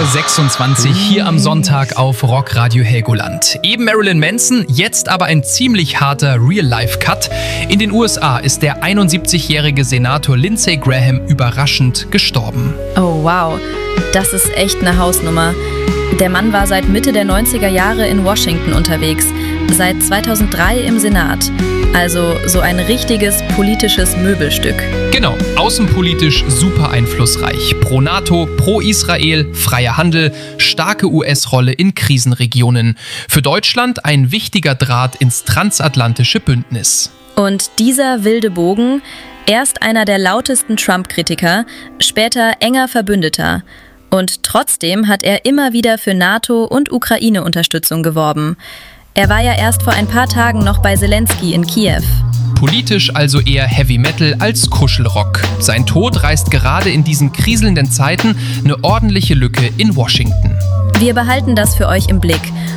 8:26 Uhr hier am Sonntag auf Rockradio Helgoland. Eben Marilyn Manson, jetzt aber ein ziemlich harter Real-Life-Cut. In den USA ist der 71-jährige Senator Lindsey Graham überraschend gestorben. Oh wow, das ist echt eine Hausnummer. Der Mann war seit Mitte der 90er Jahre in Washington unterwegs, seit 2003 im Senat. Also so ein richtiges politisches Möbelstück. Genau, außenpolitisch super einflussreich. Pro NATO, pro Israel, freier Handel, starke US-Rolle in Krisenregionen. Für Deutschland ein wichtiger Draht ins transatlantische Bündnis. Und dieser wilde Bogen, erst einer der lautesten Trump-Kritiker, später enger Verbündeter. Und trotzdem hat er immer wieder für NATO- und Ukraine-Unterstützung geworben. Er war ja erst vor ein paar Tagen noch bei Zelensky in Kiew. Politisch also eher Heavy Metal als Kuschelrock. Sein Tod reißt gerade in diesen kriselnden Zeiten eine ordentliche Lücke in Washington. Wir behalten das für euch im Blick